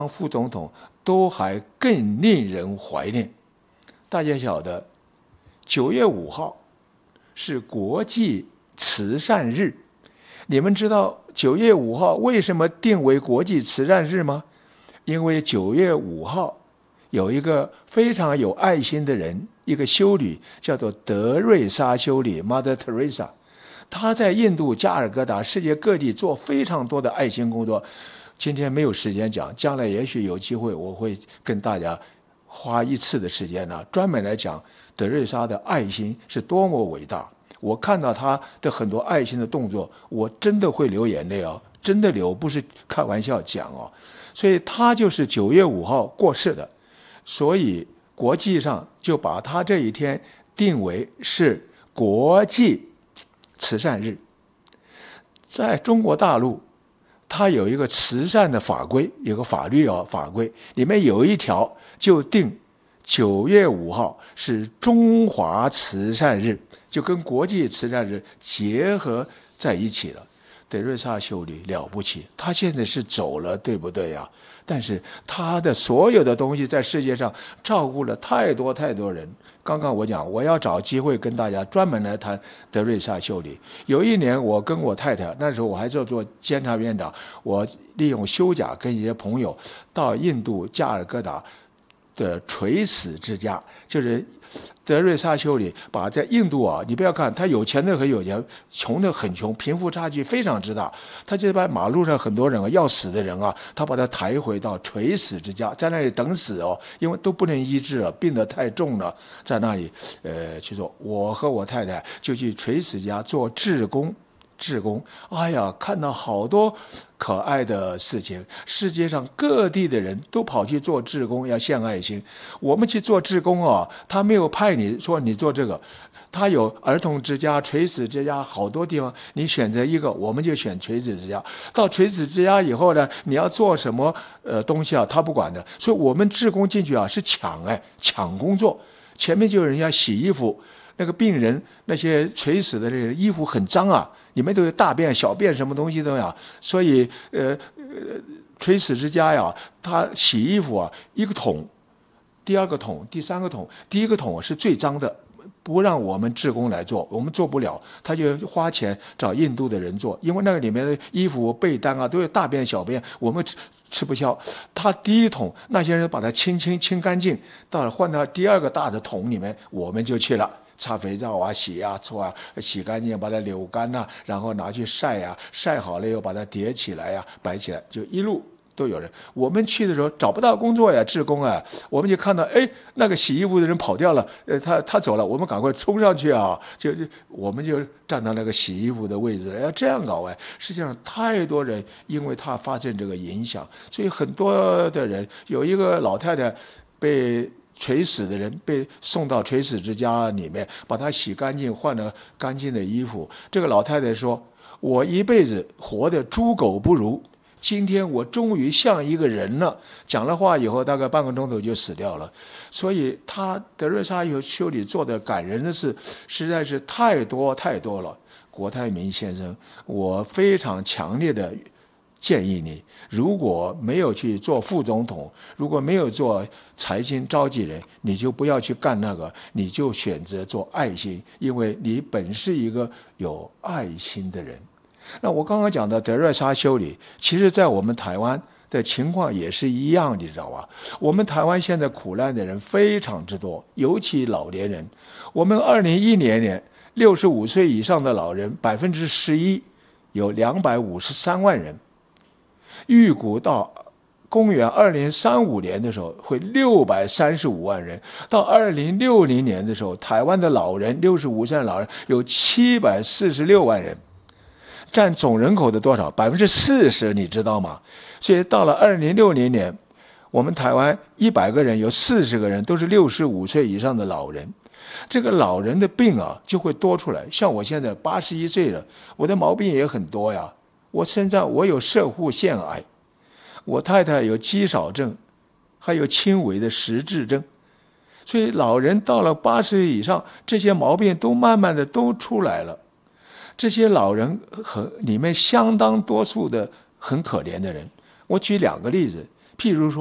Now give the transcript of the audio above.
副总统都还更令人怀念。大家晓得9月5号是国际慈善日，你们知道9月5号为什么定为国际慈善日吗？因为9月5号有一个非常有爱心的人，一个修女叫做德瑞莎修女 Mother Teresa， 她在印度加尔各答世界各地做非常多的爱心工作。今天没有时间讲，将来也许有机会我会跟大家花一次的时间呢，专门来讲德瑞莎的爱心是多么伟大。我看到她的很多爱心的动作，我真的会流眼泪哦，真的流，不是开玩笑讲哦。所以她就是9月5号过世的，所以国际上就把她这一天定为是国际慈善日。在中国大陆，它有一个慈善的法规，有个法律法规里面有一条就定9月5号是中华慈善日，就跟国际慈善日结合在一起了。德瑞莎修女了不起，她现在是走了，对不对呀？但是她的所有的东西在世界上照顾了太多太多人。刚刚我讲，我要找机会跟大家专门来谈德瑞莎修女。有一年，我跟我太太，那时候我还做监察院长，我利用休假跟一些朋友到印度加尔各答的垂死之家，就是德瑞莎修女把在印度你不要看他有钱的很有钱，穷的很穷，贫富差距非常之大。他就把马路上很多人要死的人他把他抬回到垂死之家，在那里等死因为都不能医治了，病得太重了，在那里去做。我和我太太就去垂死家做志工。哎呀，看到好多可爱的事情，世界上各地的人都跑去做志工，要献爱心。我们去做志工他没有派你说你做这个，他有儿童之家、垂死之家，好多地方你选择一个，我们就选垂死之家。到垂死之家以后呢，你要做什么东西他不管的，所以我们志工进去是抢工作。前面就有人要洗衣服，那个病人那些垂死的这个衣服很脏里面都有大便小便什么东西都有，所以垂死之家他洗衣服一个桶，第二个桶，第三个桶，第一个桶是最脏的，不让我们志工来做，我们做不了，他就花钱找印度的人做，因为那个里面的衣服被单都有大便小便，我们吃不消。他第一桶那些人把它清干净，到了换到第二个大的桶里面，我们就去了，擦肥皂洗搓洗干净，把它扭干然后拿去晒晒好了以后把它叠起来摆起来，就一路都有人。我们去的时候找不到工作志工我们就看到那个洗衣服的人跑掉了，他走了，我们赶快冲上去就我们就站到那个洗衣服的位置了，要这样搞实际上太多人因为他发生这个影响，所以很多的人，有一个老太太被垂死的人被送到垂死之家里面，把他洗干净，换了干净的衣服。这个老太太说，我一辈子活得猪狗不如，今天我终于像一个人了。讲了话以后大概半个钟头就死掉了。所以德瑞莎修女做的感人的事实在是太多太多了。郭台铭先生，我非常强烈的建议你，如果没有去做副总统，如果没有做财经召集人，你就不要去干那个，你就选择做爱心，因为你本是一个有爱心的人。那我刚刚讲的德瑞莎修女，其实在我们台湾的情况也是一样，你知道吧？我们台湾现在苦难的人非常之多，尤其老年人。我们2010年65岁以上的老人11%，有253万人。预估到公元2035年的时候会635万人，到2060年的时候，台湾的老人65岁的老人有746万人，占总人口的多少？40%，你知道吗？所以到了2060年，我们台湾100个人有40个人都是65岁以上的老人。这个老人的病就会多出来。像我现在81岁了，我的毛病也很多呀。我身上我有摄护腺癌，我太太有肌少症，还有轻微的失智症。所以老人到了80岁以上，这些毛病都慢慢的都出来了。这些老人里面相当多数的很可怜的人。我举2个例子， 譬如说。